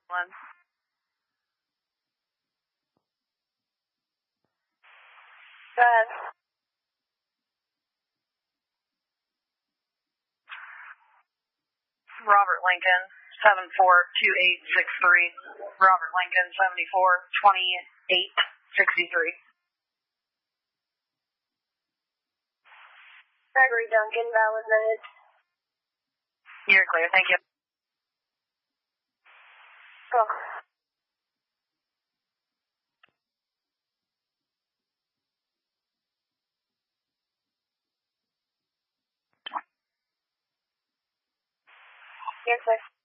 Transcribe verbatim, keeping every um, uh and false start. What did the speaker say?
One. Go ahead. Robert Lincoln, seven four two eight six three. Robert Lincoln, seventy-four twenty-eight sixty-three. Gregory Duncan, valid noted. You're clear, thank you. Cool. Yes, sir.